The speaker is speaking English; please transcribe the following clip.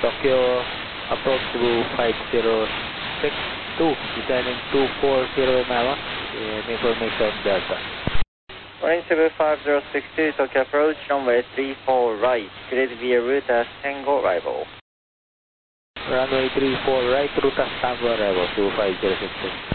Tokyo approach Blue 5062, descending 240 miles, information Delta. Orange 75062, Tokyo approach, runway 34 right, clear via route as Tango arrival. Runway 34 right, route as Tango arrival, 25062.